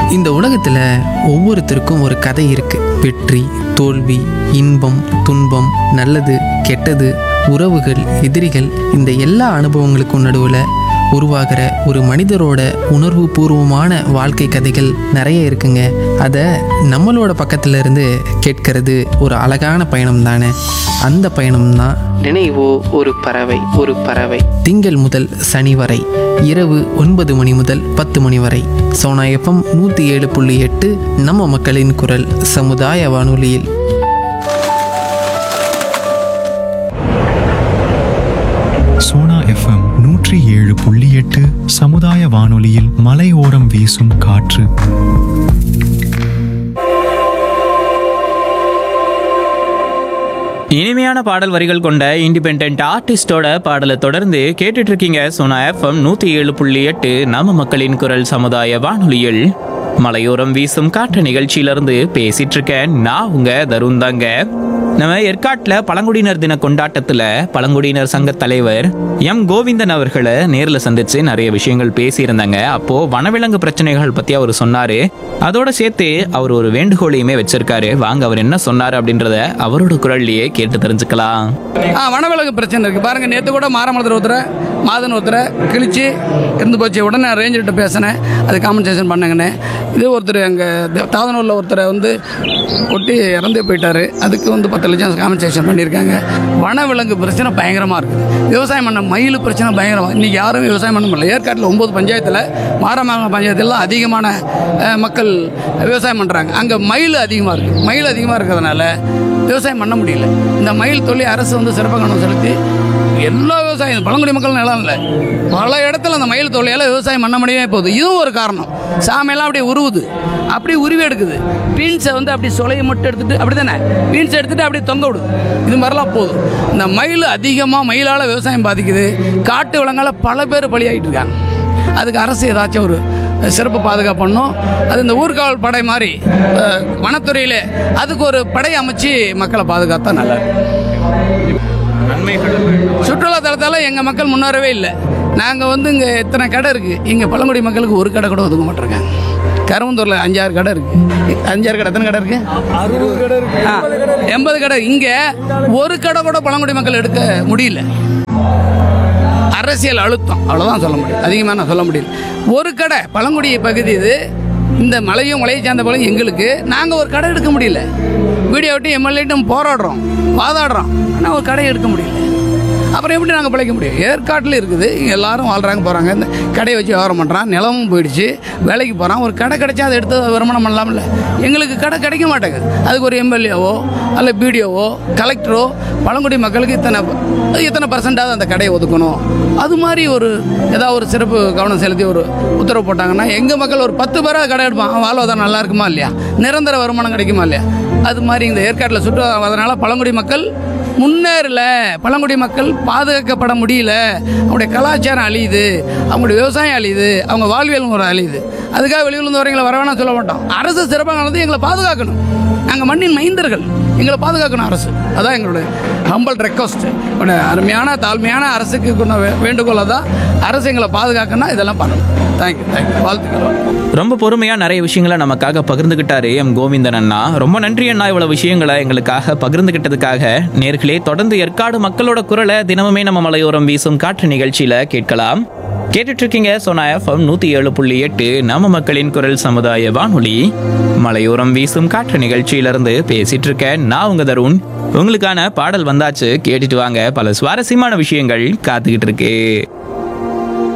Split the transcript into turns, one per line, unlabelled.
இந்த உலகத்தில் ஒவ்வொருத்தருக்கும் ஒரு கதை இருக்கு. வெற்றி, தோல்வி, இன்பம், துன்பம், நல்லது, கெட்டது, உறவுகள், எதிரிகள், இந்த எல்லா அனுபவங்களுக்கும் நடுவில் உருவாகிற ஒரு மனிதரோட உணர்வு பூர்வமான வாழ்க்கை கதைகள் நிறைய இருக்குங்க. அதை நம்மளோட பக்கத்துல இருந்து கேட்கறது ஒரு அழகான பயணம் தானே. அந்த பயணம் தான் நினைவோ ஒரு பறவை. ஒரு பறவை திங்கள் முதல் சனி வரை இரவு 9 மணி முதல் 10 மணி வரை சோனா FM 107.8 நம்ம மக்களின் குரல் சமுதாய வானொலியில்.
சோனா FM 107.8 சமுதாய வானொலியில் மலையோரம் வீசும் காற்று.
இனிமையான பாடல் வரிகள் கொண்ட இண்டிபெண்டன்ட் ஆர்டிஸ்டோட பாடலை தொடர்ந்து கேட்டுட்டு இருக்கீங்க. சோனா FM 107.8 நம்ம மக்களின் குரல் சமுதாய வானொலியில் மலையோரம் வீசும் காற்று நிகழ்ச்சியிலிருந்து பேசிட்டு இருக்கேன். நான் உங்க தருண் தாங்க. நம்ம ஏற்காட்டில் பழங்குடியினர் தின கொண்டாட்டத்தில் பழங்குடியினர் சங்க தலைவர் எம் கோவிந்தன் அவர்களை நேரில் சந்திச்சு நிறைய விஷயங்கள் பேசியிருந்தாங்க. அப்போ வனவிலங்கு பிரச்சனைகள் பற்றி அவர் சொன்னாரு. அதோட சேர்த்து அவர் ஒரு வேண்டுகோளையுமே வச்சிருக்காரு. வாங்க அவர் என்ன சொன்னார் அப்படின்றத அவரோட குரல்லையே கேட்டு தெரிஞ்சுக்கலாம்.
வனவிலங்கு பிரச்சனை இருக்கு பாருங்க. நேற்று கூட மாரமலத்தில் மாதன் ஒருத்தரை கிழிச்சு இருந்து போச்சு. உடனே நான் ரேஞ்சர்கிட்ட பேசினேன், அது காம்பன்சேஷன் பண்ணங்கண்ணே. இது ஒருத்தர் அங்கே தாதனூரில் ஒருத்தரை கொட்டி இறந்தே போயிட்டாரு. அதுக்கு 10 லட்சம் காம்பன்சேஷன் பண்ணியிருக்காங்க. வனவிலங்கு பிரச்சனை பயங்கரமாக இருக்குது. விவசாயம் பண்ண மயில் பிரச்சனை பயங்கரமாக. இன்றைக்கி யாரும் விவசாயம் பண்ண முடியல. ஏற்காட்டில் 9 பஞ்சாயத்தில் மாரமங்கலம் பஞ்சாயத்தில் அதிகமான மக்கள் விவசாயம் பண்ணுறாங்க. அங்கே மயில் அதிகமாக இருக்குது. மயில் அதிகமாக இருக்கிறதுனால விவசாயம் பண்ண முடியல. இந்த மயில் தொழில் அரசு சிறப்பாக கவனம் செலுத்தி எல்லா விவசாயம் பழங்குடி மக்கள் நிலம் இல்லை, பல இடத்துல அந்த மயில் தொல்லையால் விவசாயம் பண்ண முடியாம போகுது. இதுவும் ஒரு காரணம். சாமையெல்லாம் அப்படியே உருவுது, அப்படியே உருவி எடுக்குது. பீன்ஸை அப்படி சொலையை மட்டும் எடுத்துட்டு அப்படி தானே பீன்ஸை எடுத்துட்டு அப்படியே தொங்க விடுது. இது மாதிரிலாம் போகுது. இந்த மயில் அதிகமாக மயிலால் விவசாயம் பாதிக்குது. காட்டு விலங்கால பல பேர் பலியாகிட்டு இருக்காங்க. அதுக்கு அரசு ஏதாச்சும் ஒரு சிறப்பு பாதுகாப்பு பண்ணணும். அது இந்த ஊர்காவல் படை மாதிரி வனத்துறையில் அதுக்கு ஒரு படை அமைச்சு மக்களை பாதுகாத்தா நல்லா. சுற்றுலா தலத்தால் எங்கள் மக்கள் முன்னேறவே இல்லை. நாங்கள் இங்கே எத்தனை கடை இருக்குது. இங்கே பழங்குடி மக்களுக்கு ஒரு கடை கூட ஒதுக்க மாட்டிருக்காங்க. கரும்புத்தூரில் 5-6 கடை இருக்குது. 5-6 கடை எத்தனை கடை இருக்குது? 80 கடை. இங்கே ஒரு கடை கூட பழங்குடி மக்கள் எடுக்க முடியல. அரசியல் அழுத்தம், அவ்வளோதான் சொல்ல முடியும். அதிகமாக நான் சொல்ல முடியல. ஒரு கடை பழங்குடி பகுதி இது. இந்த மலையை சார்ந்த பழம் எங்களுக்கு. நாங்கள் ஒரு கடை எடுக்க முடியல. வீடியோ விட்டு எம்எல்ஏட்டும் போராடுறோம், வாதாடுறோம், ஆனால் ஒரு கடை எடுக்க முடியல. அப்புறம் எப்படி நாங்கள் பிழைக்க முடியும்? ஏற்காட்டில் இருக்குது, எல்லாரும் வாழ்கிறாங்க போகிறாங்க. இந்த கடையை வச்சு வியாபாரம் பண்ணுறான். நிலமும் போயிடுச்சு, வேலைக்கு போகிறான். ஒரு கடை கிடைச்சா அதை எடுத்து வருமானம் பண்ணலாம்ல. எங்களுக்கு கடை கிடைக்க மாட்டேங்குது. அதுக்கு ஒரு எம்எல்ஏவோ அல்ல பிடிஓவோ கலெக்டரோ பழங்குடி மக்களுக்கு இத்தனை பர்சன்டாவது அந்த கடையை ஒதுக்கணும், அது மாதிரி ஏதாவது ஒரு சிறப்பு கவனம் செலுத்தி ஒரு உத்தரவு போட்டாங்கன்னா எங்கள் மக்கள் ஒரு 10 பேராக கடை எடுப்பான். வாழ்வாதாரம் நல்லா இருக்குமா இல்லையா? நிரந்தர வருமானம் கிடைக்குமா இல்லையா? அது மாதிரி இந்த ஏற்காட்டில் சுற்றுலாதனால பழங்குடி மக்கள் முன்னேறல. பழங்குடி மக்கள் பாதுகாக்கப்பட முடியல. அவங்களுடைய கலாச்சாரம் அழியுது, அவங்களுடைய விவசாயம் அழியுது, அவங்க வாழ்வியல் முறை அழியுது. அதுக்காக வெளியூர்லேருந்து வரவங்களை வரவேணா சொல்ல மாட்டோம். அரசு சிறப்பாக நடந்து எங்களை பாதுகாக்கணும். நாங்கள் மண்ணின் மைந்தர்கள், எங்களை பாதுகாக்கணும் அரசு. அதான் எங்களுடைய ஹம்பல் ரெக்வஸ்ட். அருமையான தாழ்மையான அரசுக்கு வேண்டுகோள் தான். அரசு எங்களை பாதுகாக்கணும். இதெல்லாம் பண்ணணும். தேங்க்யூ, வாழ்த்துக்கள்.
ரொம்ப பொறுமையாக நிறைய விஷயங்களை நமக்காக பகிர்ந்துக்கிட்டாரு எம் கோவிந்தன் அண்ணா. ரொம்ப நன்றி அண்ணா, இவ்வளவு விஷயங்களை எங்களுக்காக பகிர்ந்துக்கிட்டதுக்காக. நேர்களே, தொடர்ந்து ஏற்காடு மக்களோட குரலை தினமுமே நம்ம மலையோரம் வீசும் காற்று நிகழ்ச்சியில கேட்கலாம். கேட்டுட்டு இருக்கீங்க சோனா FM 107.8 நம்ம மக்களின் குரல் சமுதாய வானொலி. மலையோரம் வீசும் காற்று நிகழ்ச்சியிலிருந்து பேசிட்டு இருக்கேன் நான் உங்க தருண். உங்களுக்கான பாடல் வந்தாச்சு, கேட்டுட்டு வாங்க. பல சுவாரஸ்யமான விஷயங்கள் காத்துக்கிட்டு இருக்கு.